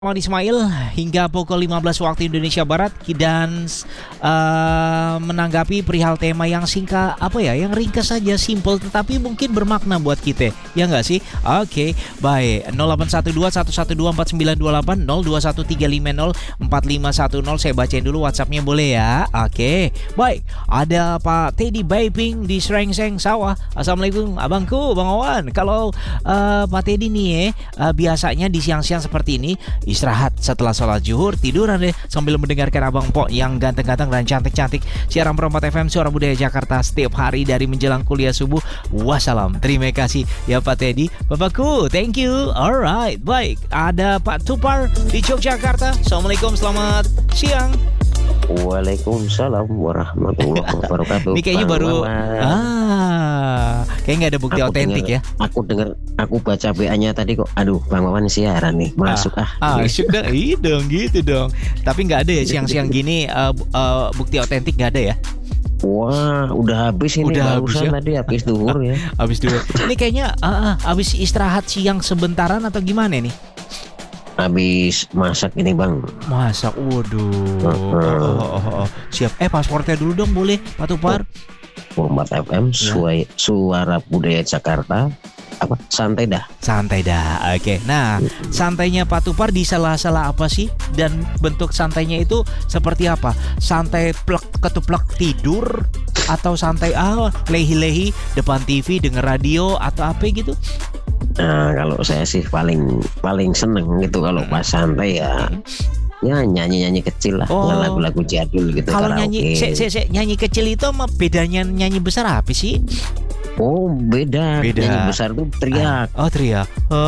Muhammad Ismail hingga pukul 15 waktu Indonesia Barat dan menanggapi perihal tema yang singkat yang ringkas saja, simple tetapi mungkin bermakna buat kita, ya nggak sih? Oke, baik. 0812-112-4928 0213504510. Saya bacain dulu WhatsAppnya boleh ya? Oke, baik. Ada Pak Teddy Baiping di Srengseng Sawah. Assalamualaikum abangku, Bang Owan. Kalau Pak Teddy nih biasanya di siang-siang seperti ini istirahat setelah sholat zuhur, tiduran deh sambil mendengarkan Abang Pok yang ganteng-ganteng dan cantik-cantik siaran Perempat FM Suara Budaya Jakarta setiap hari dari menjelang kuliah subuh. Wassalam. Terima kasih ya Pak Teddy. Bapakku, thank you. Alright, baik. Ada Pak Tupar di Yogyakarta. Assalamualaikum, selamat siang. Waalaikumsalam warahmatullahi wabarakatuh. Ini kayaknya baru kayak nggak ada bukti otentik ya. Aku baca BA-nya tadi kok. Aduh, Bang Wawan siaran nih. Masuk sudah, iya dong gitu dong. Tapi nggak ada ya siang-siang gini bukti otentik nggak ada ya. Wah, udah habis ini. Udah habis ya? Tadi habis duhur ya. Habis duhur. Ini kayaknya habis istirahat siang sebentaran atau gimana nih? Habis masak ini Bang. Masak, waduh. Siap. Pasportnya dulu dong boleh Pak Tupar. Perempat FM Suara Budaya Jakarta. Apa? Santai dah. Oke. Nah, santainya Pak Tupar di sela-sela apa sih? Dan bentuk santainya itu seperti apa? Santai ketuplak tidur atau santai lehi-lehi depan TV denger radio atau apa gitu? Nah, kalau saya sih paling seneng gitu kalau pas santai ya nyanyi kecil lah, lagu-lagu jadul gitu. Kalau nyanyi nyanyi kecil itu sama bedanya nyanyi besar apa sih? Oh beda. Nyanyi besar tuh teriak. Teriak.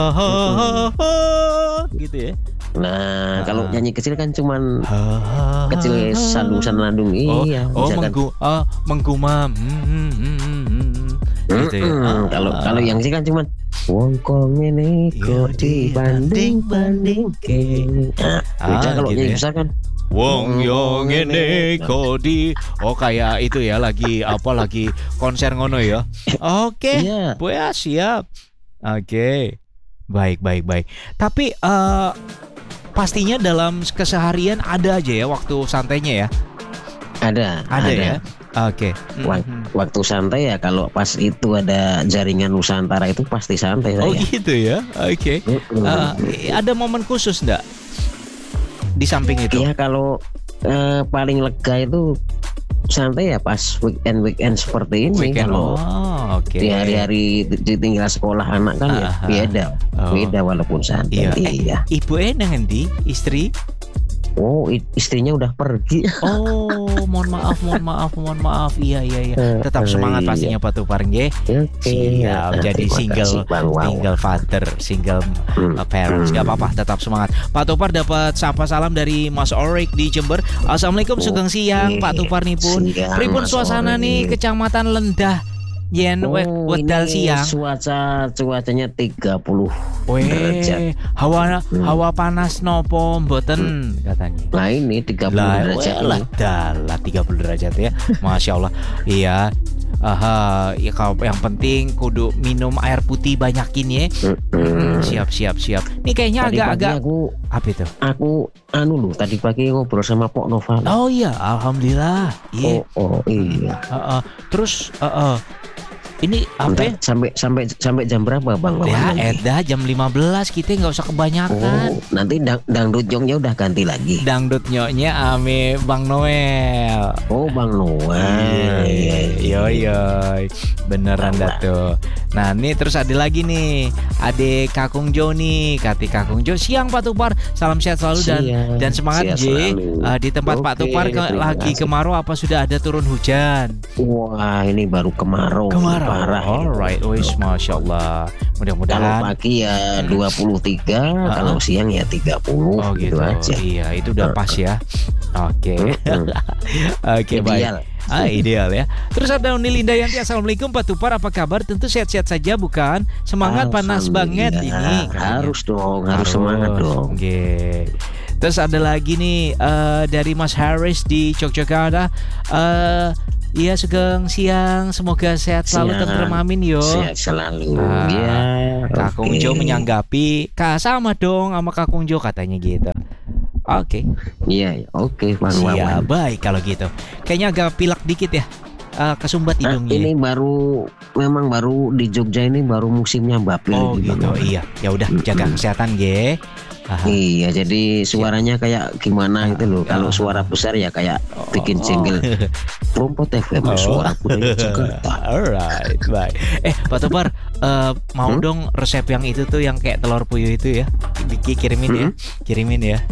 Gitu ya. Nah, kalau nyanyi kecil kan cuman kecil sandung-sandung. Iya. Menggumam. Gitu ya. Kalau yang sih kan cuman wong kong ini kok dibanding ke. Beda kalau gitu nyanyi ya. besar kan Wong yang ini kodi. Kayak itu ya, lagi konser ngono ya. Oke, Iya. ya siap. Oke. Baik. Tapi pastinya dalam keseharian ada aja ya waktu santainya ya. Ada ya. Oke. Waktu santai ya kalau pas itu ada jaringan Nusantara itu pasti santai saya. Oh gitu ya. Oke. Ada momen khusus enggak di samping itu? Iya, kalau paling lega itu santai ya pas weekend seperti ini. Kalau di hari-hari ditinggal sekolah anak kan ya beda walaupun santai. Iya. Ibu nang endi? Istri? Oh, istrinya udah pergi. Mohon maaf. Iya. Tetap semangat pastinya Pak Tupar nggih. Siap. Jadi single father, single parents. Enggak apa-apa, tetap semangat. Pak Tupar dapat sapa salam dari Mas Orik di Jember. Assalamualaikum, sugeng siang Pak Tupar nih pun. Pripun suasana nih Kecamatan Lendah yen wedal siang. Cuacanya 30 derajat. Hawa panas nopo mboten katanya. Nah ini 30 derajat. Lah 30 derajat ya. Masya Allah. Iya. Ya kalau yang penting kudu minum air putih banyakin ya. Siap. Ini kayaknya agak-agak apa itu? Aku tadi pagi ngobrol sama Pok Noval. Oh iya, alhamdulillah. Iya. Iya. Terus ini apa? Sampai jam berapa Bang? Ya, jam 15 kita nggak usah kebanyakan. Nanti dangdut nyoknya udah ganti lagi. Dangdut nyoknya ame Bang Noel. Bang Noel. Iya. Beneran dah tuh. Nah, ini terus ada lagi nih. Ade Kakung Jo nih, Kati Kakung Jo. Siang Pak Tupar. Salam sehat selalu dan semangat J. Di tempat Pak Tupar lagi kemarau apa sudah ada turun hujan? Wah, ini baru kemarau. Parah. Alright, Masya Allah. Mudah-mudahan. Kalau pagi ya 23, kalau siang ya 30. Gitu aja. Iya, itu udah pas ya. Oke. Oke, baik. Ideal ya. Terus ada Unilinda Yanti. Assalamualaikum Pak Tupar, apa kabar? Tentu sehat-sehat saja bukan? Semangat, panas banget ini. Harus semangat dong. Oke. Terus ada lagi nih dari Mas Harris di Yogyakarta. Iya, Sugeng siang. Semoga sehat selalu tentrem, amin yo. Sehat selalu. Kakung Jo menyanggapi, sama dong sama Kakung Jo katanya gitu. Oke. Iya, oke, Bang Wawan. Siap, baik kalau gitu. Kayaknya agak pilek dikit ya. Kesumbat hidungnya. Ini memang baru di Jogja ini baru musimnya bapil. Oh gitu, iya. Ya udah, jaga kesehatan, ge. Iya, jadi suaranya kayak gimana itu loh. Kalau suara besar ya kayak bikin jingle Prompot FM suara budaya Jakarta. Alright, baik. Pak Tobar, mau dong resep yang itu tuh yang kayak telur puyuh itu ya, kirimin ya.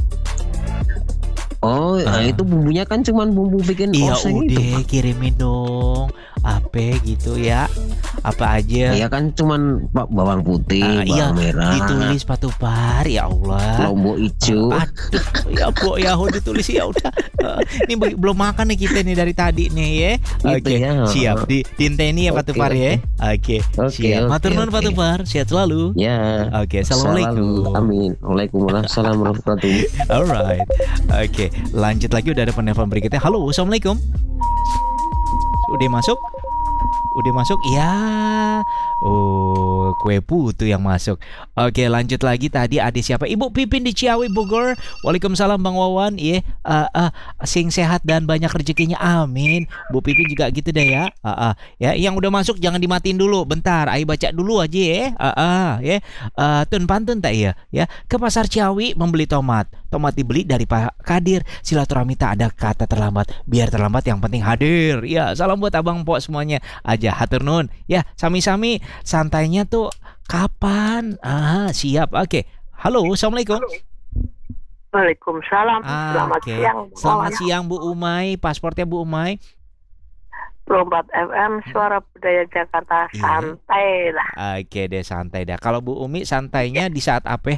Oh, itu bumbunya kan cuman bumbu bikin oseng itu. Iya, udah kirimin dong. Apa gitu ya? Apa aja? Iya kan cuman bawang putih, bawang merah. Ditulis Pak Tobar, ya Allah. Lombok hijau. Ya Bu, ya ditulis ya udah. Ini belum makan nih kita nih dari tadi nih ya. Oke, siap. Dinteni ya Pak Tobar ya. Oke, siap. Matur nuwun Pak Tobar, sehat selalu. Ya. Oke, assalamualaikum. Amin. Waalaikumsalam warahmatullahi wabarakatuh. Alright. Oke, lanjut lagi, udah ada penelpon berikutnya. Halo, assalamualaikum. Udah masuk? Iya. Oh, kue putu yang masuk. Oke, lanjut lagi. Tadi ada siapa? Ibu Pipin di Ciawi Bogor. Waalaikumsalam Bang Wawan. Iya, sing sehat dan banyak rezekinya. Amin. Bu Pipin juga gitu deh ya. Ya, yang udah masuk jangan dimatiin dulu. Bentar, ayo baca dulu aja ya. Ya. Tun pantun tak ya? Ya, ke pasar Ciawi membeli tomat. Tomat dibeli dari Pak Kadir. Silaturahmi tak ada kata terlambat. Biar terlambat yang penting hadir. Ya, salam buat Abang Pok semuanya. Aja hatur nun. Ya, sami-sami. Santainya tuh kapan? Siap. Oke. Halo, assalamualaikum. Waalaikumsalam. Selamat siang. Selamat siang Bu Umay. Pasportnya Bu Umay. Prompot FM Suara Budaya Jakarta. Santai lah. Oke deh, santai dah. Kalau Bu Umi santainya di saat apa?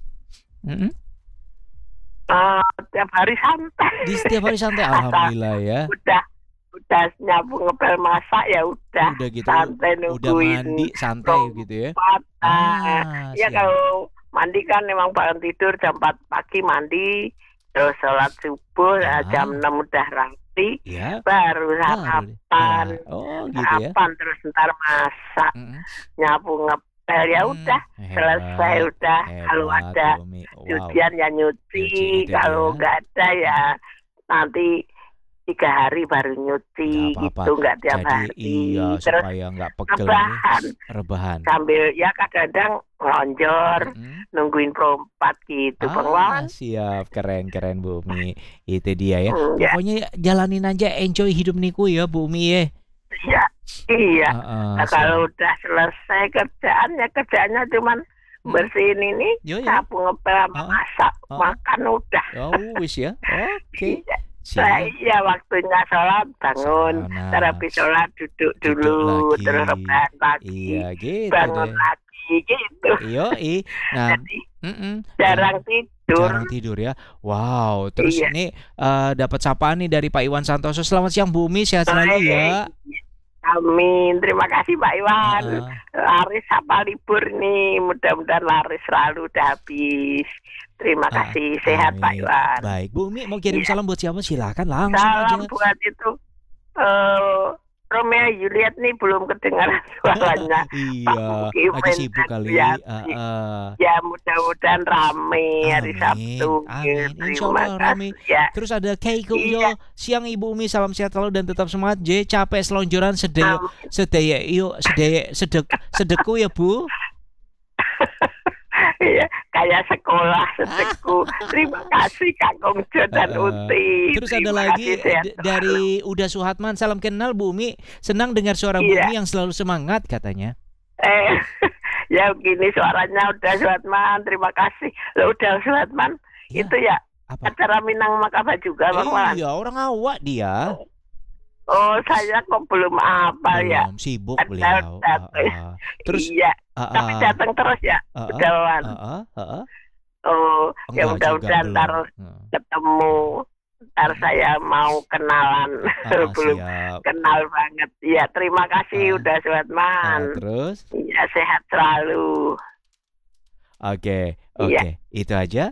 Tiap hari santai. Di setiap hari santai. Alhamdulillah ya. Udah nyapu ngepel masak ya udah gitu, santai nungguin, udah mandi santai gitu ya. Ya kalau mandi kan memang bangun tidur jam 4 pagi mandi, terus sholat subuh jam 6 udah rapi, baru sarapan, sarapan terus ntar masak, nyapu ngepel ya udah selesai udah. Kalau ada cucian ya nyuci, kalau nggak ada ya nanti 3 hari baru nyuci gitu, nggak tiap hari. Iya, terus supaya nggak pegel rebahan. Sambil ya kadang-kadang ngelonjor nungguin perompat gitu, Bang. Siap, keren Bu Umi. Itu dia ya. Pokoknya jalanin aja, enjoy hidup niku ya Bu Umi ya. Iya. Nah, kalau udah selesai kerjaannya cuman bersihin ini, sapu ngepel, masak, makan udah. Wis ya. Oke. Iya, waktunya sholat bangun, habis sholat duduk dulu, terus rebahan lagi, gitu bangun lagi gitu. Nah, jarang tidur ya. Wow, terus ini dapat sapaan nih dari Pak Iwan Santoso. Selamat siang Bu Umi, sehat selalu ya. Amin, terima kasih Pak Iwan. Laris apa libur nih, mudah-mudahan laris selalu udah habis. Terima kasih, sehat Pak Iwan. Baik, Bu Umi mau kirim salam buat siapa? Silakan langsung salam aja. Buat itu Romeo Juliet nih belum kedengaran suaranya. Iya, lagi sibuk kali. Ya mudah-mudahan rame hari Sabtu. Amin. Insyaallah rame. Terus ada Keiko yo. Siang Ibu Umi, salam sehat selalu dan tetap semangat. Capek selonjoran sedeku ya Bu. Iya, kayak sekolah sedeku. Terima kasih Kak Kongjo dan Uti. Terus ada lagi dari Uda Suhatman. Salam kenal Bu Umi. Senang dengar suara Bu Umi yang selalu semangat katanya. Ya gini suaranya Uda Suhatman. Terima kasih. Uda Suhatman itu ya acara Minang Makaba juga Bang Wan. Iya, orang awak dia. Oh, saya kok belum apa ya. Sibuk beliau. Terus tapi datang terus ya, Udawan. Oh, ya mudah-mudahan ntar ketemu. Ntar saya mau kenalan. Belum kenal banget. Ya, terima kasih udah Suatman. Terus? Ya, sehat selalu. Oke. Itu aja.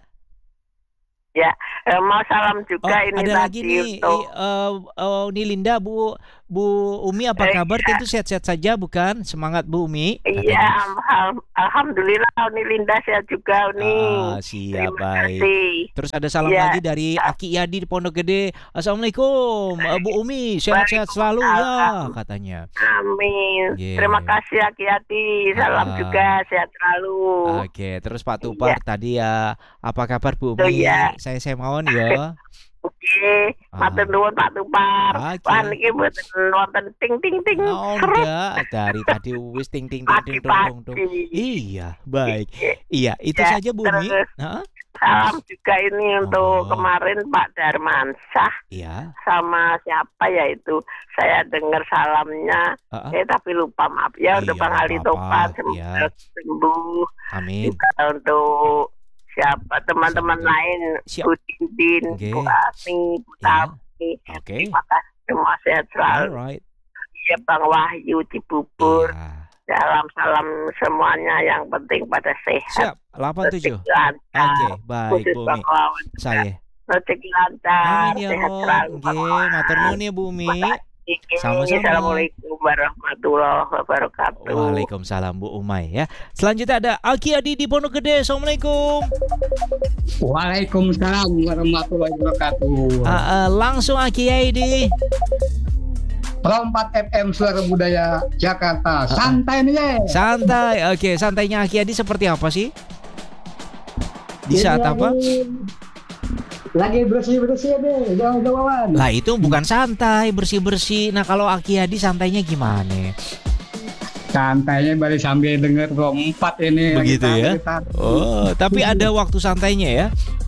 Ya, mau salam juga ini ada tadi lagi nih, untuk Nilinda Bu Bu Umi apa kabar? Tentu sehat-sehat saja bukan? Semangat Bu Umi. Iya, alhamdulillah Uni Linda sehat juga Uni. Siap, baik. Terus ada salam lagi dari Aki Yadi di Pondok Gede. Assalamualaikum Bu Umi, sehat-sehat selalu ya katanya. Amin. Terima kasih Aki Yadi. Salam juga sehat selalu. Oke, terus Pak Tupar tadi ya, apa kabar Bu Umi? Saya mawon ya. Oke, matur nuwun Pak Tupar. Wah niki mboten wonten ting ting ting. Oh enggak, dari tadi wis ting ting ting ting. Iya, baik. Iya, itu saja Bu Umi. Salam juga ini untuk kemarin Pak Darmansyah. Iya. Sama siapa ya itu? Saya dengar salamnya. Tapi lupa, maaf ya, untuk Bang Ali Topan semoga sembuh. Amin. Juga untuk siapa teman-teman lain, Bu Dindin, Bu Ani, Bu Tami. Terima kasih, semua sehat selalu. Ya Bang Wahyu Cibubur. Salam semuanya, yang penting pada sehat. Siap, 87. Oke, baik Bu Umi. Saya. Rezeki lancar, amin ya sehat selalu. Matur nuwun ya Bu Umi. Sama-sama. Assalamualaikum warahmatullahi wabarakatuh. Waalaikumsalam Bu Umay ya. Selanjutnya ada Aki Adi di Pondok Gede. Assalamualaikum. Waalaikumsalam warahmatullahi wabarakatuh. Langsung Aki Adi. Perompat FM Suara Budaya Jakarta. Santai nih ya. Santai. Oke, santainya Aki Adi seperti apa sih? Di saat apa? Lagi bersih-bersih deh, jauh-jauhan. Lah itu bukan santai, bersih-bersih. Nah kalau Aki Adi santainya gimana? Santainya baru sambil denger Rompat ini. Begitu ya? Oh, tapi ada waktu santainya ya?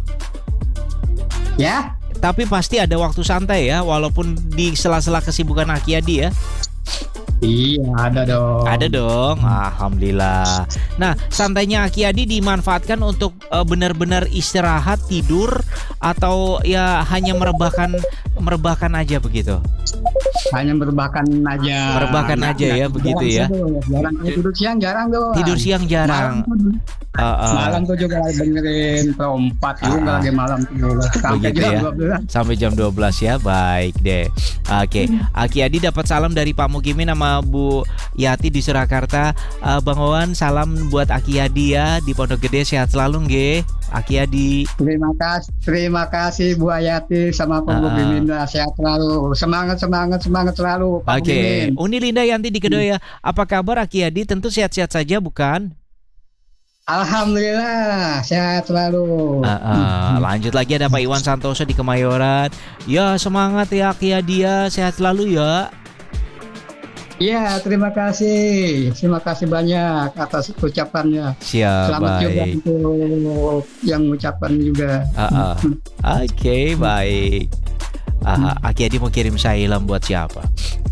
Ya? Tapi pasti ada waktu santai ya, walaupun di sela-sela kesibukan Aki Adi ya? Iya, ada dong. Ada dong, alhamdulillah. Nah, santainya Aki Adi dimanfaatkan untuk benar-benar istirahat, tidur, atau ya hanya merebahkan aja begitu? Hanya merebahkan aja. Merebahkan aja ya, begitu ya. Jarang tidur siang, jarang tuh. Tidur siang jarang. Malam tuh juga dengerin Perompat juga lagi malam tuh. Sampai jam 12. Sampai jam 12 ya, baik deh. Oke, Aki Adi dapat salam dari Pak Mugimin sama Bu Yati di Surakarta. Bang Wawan, salam buat Aki Adi ya di Pondok Gede, sehat selalu nggih. Aki Adi. Terima kasih Bu Yati sama Pak Mugimin, sehat selalu. Semangat selalu Pak Mugimin. Uni Linda Yanti di Kedoya. Apa kabar Aki Adi? Tentu sehat-sehat saja bukan? Alhamdulillah sehat selalu. Lanjut lagi ada Pak Iwan Santoso di Kemayoran. Ya semangat ya Aki Adi ya, sehat selalu ya. Ya terima kasih banyak atas ucapannya. Siap. Selamat baik. juga untuk yang mengucapkan juga. Oke, baik. Aki Adi mau kirim salam buat siapa?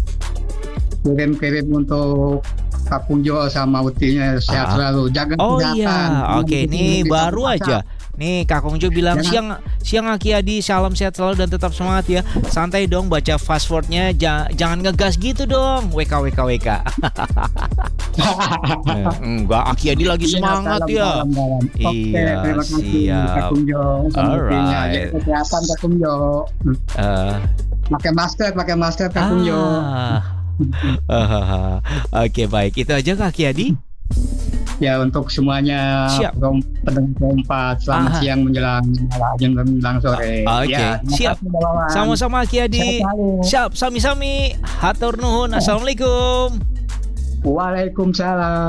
Kirim untuk Kak Punjo sama Utinya, sehat selalu, jaga kesehatan. Iya, oke, ini baru aja. Nih Kak Kongjo bilang siang Aki Adi, salam sehat selalu dan tetap semangat ya. Santai dong baca passwordnya, jangan ngegas gitu dong. WK. Enggak, Aki Adi lagi semangat ya. Iya, terima kasih Kak Kongjo. Alright. Jaga kesehatan Kak Kongjo. Pakai masker Kak Kongjo. Oke, baik, itu aja Kak Aki Adi. Ya untuk semuanya pendengar Perompat, selamat siang menjelang sore. Oke, siap. Sama-sama Aki Adi. Siap, sami-sami. Hatur nuhun. Assalamualaikum. Waalaikumsalam.